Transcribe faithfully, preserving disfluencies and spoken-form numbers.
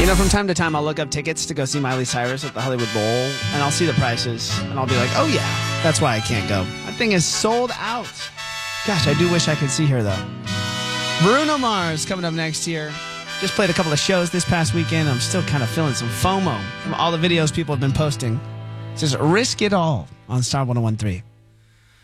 You know, from time to time, I'll look up tickets to go see Miley Cyrus at the Hollywood Bowl, and I'll see the prices, and I'll be like, oh, yeah, that's why I can't go. That thing is sold out. Gosh, I do wish I could see her, though. Bruno Mars coming up next here. Just played a couple of shows this past weekend. I'm still kind of feeling some FOMO from all the videos people have been posting. It says, risk it all on Star one oh one three.